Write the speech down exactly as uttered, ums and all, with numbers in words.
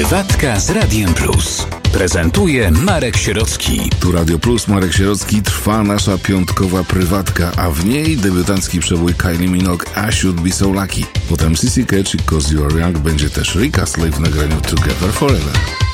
Prywatka z Radiem Plus. Prezentuje Marek Sierocki. Tu Radio Plus, Marek Sierocki. Trwa nasza piątkowa prywatka, a w niej debiutancki przebój Kylie Minogue I Should Be So Lucky. Potem C C Catch i Cause You Are Young, będzie też Rick Astley w nagraniu Together Forever.